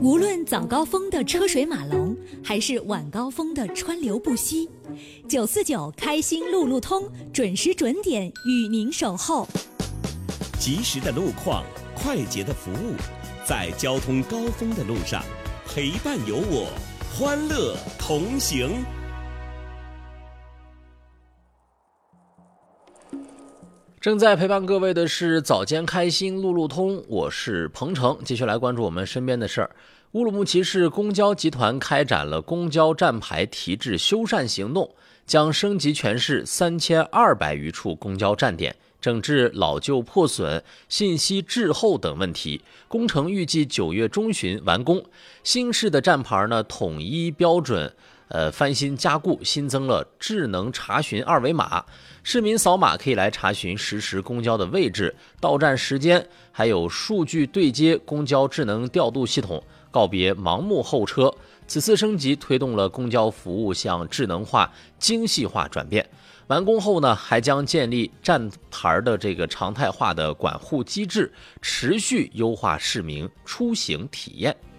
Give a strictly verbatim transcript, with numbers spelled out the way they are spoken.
无论早高峰的车水马龙，还是晚高峰的川流不息，九四九开心路路通，准时准点与您守候。 及时的路况，快捷的服务，在交通高峰的路上，陪伴有我，欢乐同行。 正在陪伴各位的是早间开心路路通，我是鹏程。继续来关注我们身边的事儿。乌鲁木齐市公交集团开展了公交站牌提质修缮行动，将升级全市三千二百余处公交站点，整治老旧破损、信息滞后等问题。工程预计九月中旬完工。新式的站牌呢，统一标准。呃，翻新加固，新增了智能查询二维码，市民扫码可以来查询实时公交的位置、到站时间，还有数据对接公交智能调度系统，告别盲目候车。此次升级推动了公交服务向智能化、精细化转变。完工后呢，还将建立站牌的这个常态化的管护机制，持续优化市民出行体验。